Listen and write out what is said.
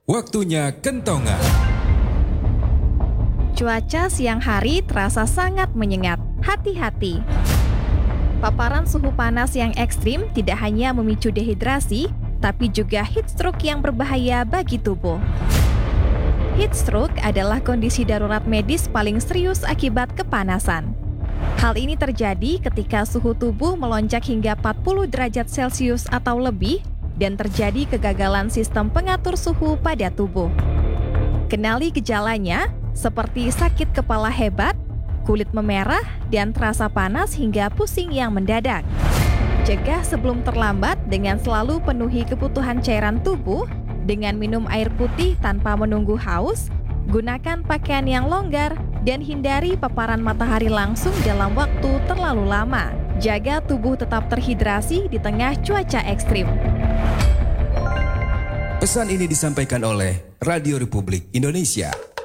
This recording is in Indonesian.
Waktunya kentongan. Cuaca siang hari terasa sangat menyengat. Hati-hati. Paparan suhu panas yang ekstrim tidak hanya memicu dehidrasi, tapi juga heat stroke yang berbahaya bagi tubuh. Heat stroke adalah kondisi darurat medis paling serius akibat kepanasan. Hal ini terjadi ketika suhu tubuh melonjak hingga 40 derajat Celcius atau lebih dan terjadi kegagalan sistem pengatur suhu pada tubuh. Kenali gejalanya seperti sakit kepala hebat, kulit memerah, dan terasa panas hingga pusing yang mendadak. Cegah sebelum terlambat dengan selalu penuhi kebutuhan cairan tubuh, dengan minum air putih tanpa menunggu haus, gunakan pakaian yang longgar, dan hindari paparan matahari langsung dalam waktu terlalu lama. Jaga tubuh tetap terhidrasi di tengah cuaca ekstrim. Pesan ini disampaikan oleh Radio Republik Indonesia.